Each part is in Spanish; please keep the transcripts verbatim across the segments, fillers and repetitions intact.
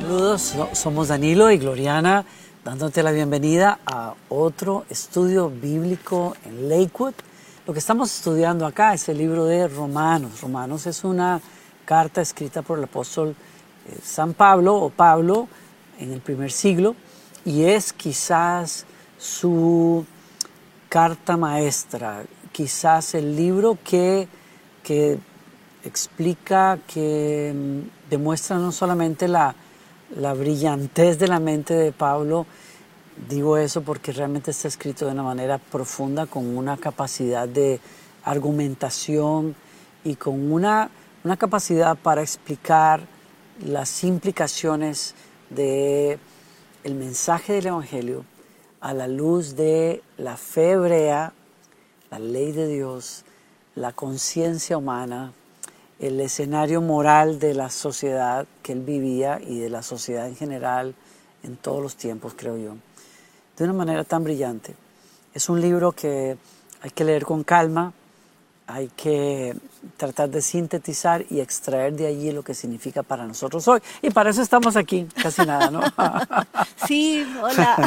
Saludos, somos Danilo y Gloriana, dándote la bienvenida a otro estudio bíblico en Lakewood. Lo que estamos estudiando acá es el libro de Romanos. Romanos es una carta escrita por el apóstol eh, San Pablo o Pablo en el primer siglo y es quizás su carta maestra, quizás el libro que, que explica, que mm, demuestra no solamente la la brillantez de la mente de Pablo. Digo eso porque realmente está escrito de una manera profunda, con una capacidad de argumentación y con una, una capacidad para explicar las implicaciones del mensaje del Evangelio a la luz de la fe hebrea, la ley de Dios, la conciencia humana, el escenario moral de la sociedad que él vivía y de la sociedad en general en todos los tiempos, creo yo, de una manera tan brillante. Es un libro que hay que leer con calma, hay que tratar de sintetizar y extraer de allí lo que significa para nosotros hoy. Y para eso estamos aquí, casi nada, ¿no? Sí, hola.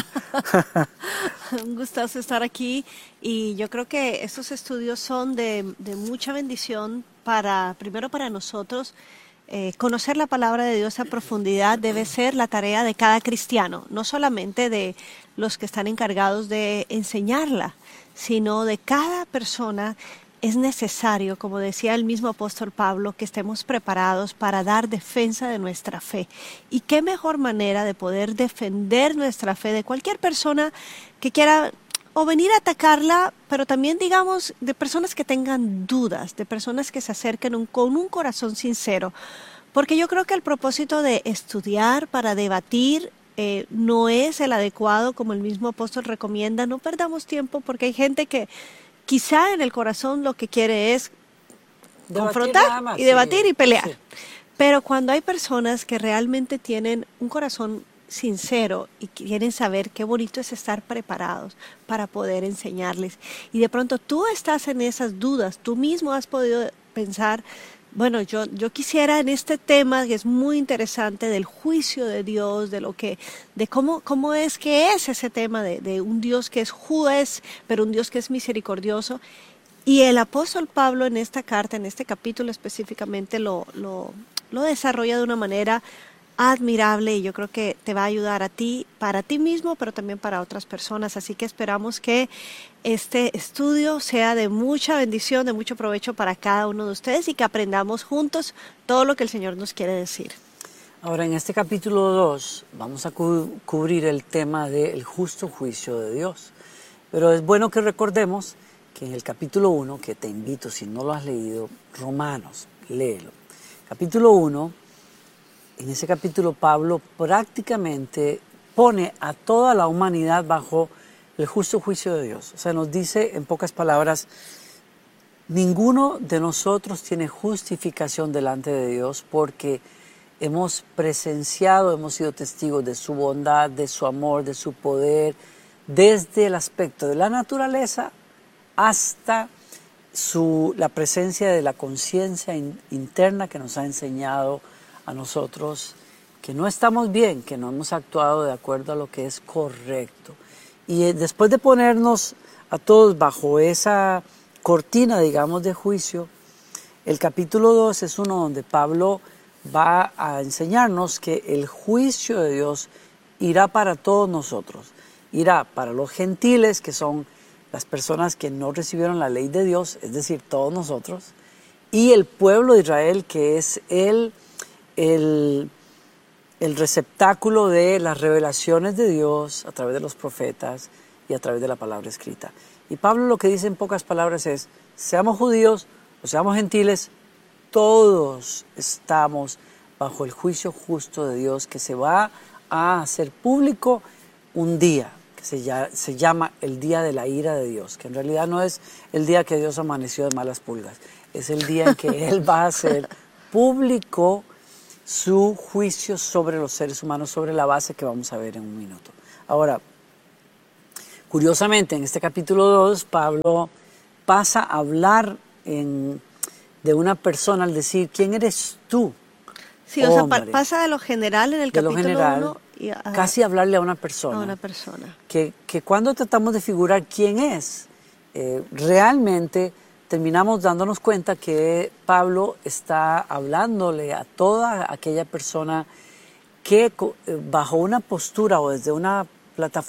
Un gustazo estar aquí. Y yo creo que estos estudios son de, de mucha bendición para, primero para nosotros. Eh, conocer la palabra de Dios a profundidad debe ser la tarea de cada cristiano, no solamente de los que están encargados de enseñarla, sino de cada persona. Es necesario, como decía el mismo apóstol Pablo, que estemos preparados para dar defensa de nuestra fe. ¿Y qué mejor manera de poder defender nuestra fe de cualquier persona que quiera o venir a atacarla, pero también, digamos, de personas que tengan dudas, de personas que se acerquen un, con un corazón sincero? Porque yo creo que el propósito de estudiar para debatir eh, no es el adecuado, como el mismo apóstol recomienda. No perdamos tiempo, porque hay gente que quizá en el corazón lo que quiere es debatir, confrontar más, y debatir sí, y pelear. Sí. Pero cuando hay personas que realmente tienen un corazón sincero y quieren saber, qué bonito es estar preparados para poder enseñarles. Y de pronto tú estás en esas dudas, tú mismo has podido pensar, bueno, yo, yo quisiera en este tema que es muy interesante del juicio de Dios, de lo que, de cómo, cómo es que es ese tema de, de un Dios que es juez, pero un Dios que es misericordioso. Y el apóstol Pablo en esta carta, en este capítulo específicamente, lo, lo, lo desarrolla de una manera admirable y yo creo que te va a ayudar a ti, para ti mismo, pero también para otras personas. Así que esperamos que este estudio sea de mucha bendición, de mucho provecho para cada uno de ustedes y que aprendamos juntos todo lo que el Señor nos quiere decir. Ahora, en este capítulo dos vamos a cu- cubrir el tema del justo juicio de Dios. Pero es bueno que recordemos que en el capítulo uno, que te invito, si no lo has leído, Romanos, léelo. Capítulo uno, en ese capítulo Pablo prácticamente pone a toda la humanidad bajo el justo juicio de Dios. O sea, nos dice en pocas palabras, ninguno de nosotros tiene justificación delante de Dios porque hemos presenciado, hemos sido testigos de su bondad, de su amor, de su poder, desde el aspecto de la naturaleza hasta su, la presencia de la conciencia in, interna que nos ha enseñado a nosotros que no estamos bien, que no hemos actuado de acuerdo a lo que es correcto. Y eh, después de ponernos a todos bajo esa cortina, digamos, de juicio, el capítulo dos es uno donde Pablo va a enseñarnos que el juicio de Dios irá para todos nosotros. Irá para los gentiles, que son las personas que no recibieron la ley de Dios, es decir, todos nosotros, y el pueblo de Israel, que es el El, el receptáculo de las revelaciones de Dios a través de los profetas y a través de la palabra escrita. Y Pablo lo que dice en pocas palabras es, seamos judíos o seamos gentiles, todos estamos bajo el juicio justo de Dios que se va a hacer público un día, que se, ya, se llama el día de la ira de Dios, que en realidad no es el día que Dios amaneció de malas pulgas, es el día en que Él va a hacer público su juicio sobre los seres humanos, sobre la base que vamos a ver en un minuto. Ahora, curiosamente, en este capítulo dos, Pablo pasa a hablar en, de una persona al decir, ¿quién eres tú Sí, o sea, hombre, pa- pasa de lo general en el de lo capítulo general, uno y a, casi hablarle a una a persona. una persona. Que, que cuando tratamos de figurar quién es, eh, realmente terminamos dándonos cuenta que Pablo está hablándole a toda aquella persona que co- eh, bajo una postura o desde una plataforma